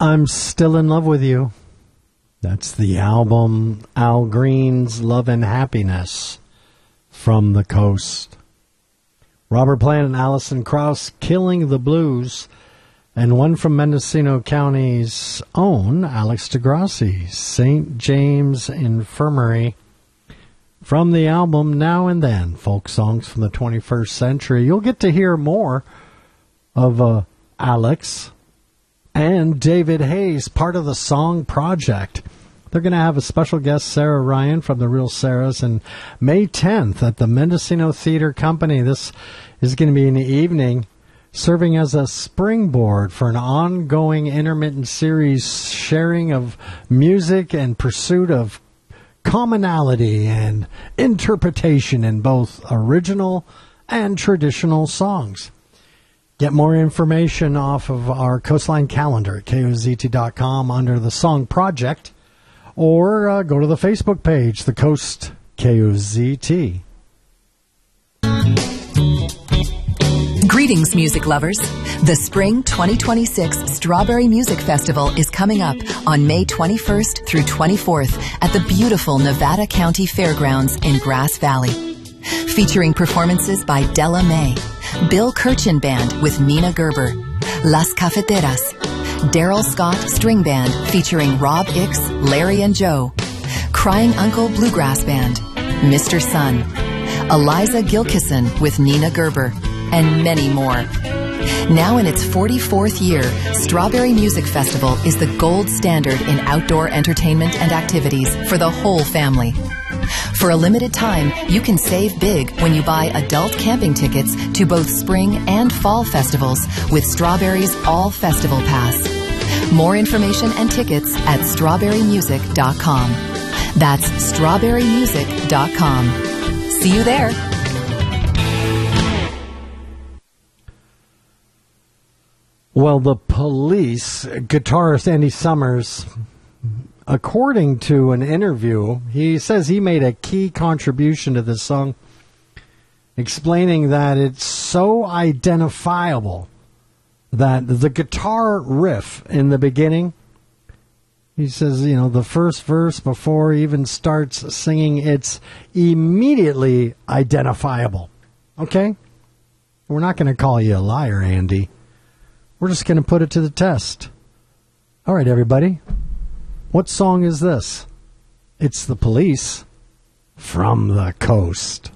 I'm Still in Love with You. That's the album Al Green's Love and Happiness from the Coast. Robert Plant and Alison Krauss, Killing the Blues. And one from Mendocino County's own Alex DeGrassi, St. James Infirmary. From the album Now and Then, Folk Songs from the 21st Century. You'll get to hear more of Alex and David Hayes, part of the Song Project. They're going to have a special guest, Sarah Ryan from the Real Sarahs, on May 10th at the Mendocino Theater Company. This is going to be in the evening, serving as a springboard for an ongoing intermittent series sharing of music and pursuit of commonality and interpretation in both original and traditional songs. Get more information off of our Coastline calendar at KOZT.com under the Song Project, or go to the Facebook page, The Coast KOZT. Greetings, music lovers. The Spring 2026 Strawberry Music Festival is coming up on May 21st through 24th at the beautiful Nevada County Fairgrounds in Grass Valley. Featuring performances by Della Mae, Bill Kirchen Band with Nina Gerber, Las Cafeteras, Daryl Scott String Band featuring Rob Ix, Larry and Joe, Crying Uncle Bluegrass Band, Mr. Sun, Eliza Gilkison with Nina Gerber, and many more. Now in its 44th year, Strawberry Music Festival is the gold standard in outdoor entertainment and activities for the whole family. For a limited time, you can save big when you buy adult camping tickets to both spring and fall festivals with Strawberry's All Festival Pass. More information and tickets at strawberrymusic.com. That's strawberrymusic.com. See you there. Well, the Police, guitarist Andy Summers, according to an interview, he says he made a key contribution to this song, explaining that it's so identifiable that the guitar riff in the beginning, he says, you know, the first verse before he even starts singing, it's immediately identifiable. Okay? We're not going to call you a liar, Andy. We're just going to put it to the test. All right, everybody. What song is this? It's The Police from the Coast.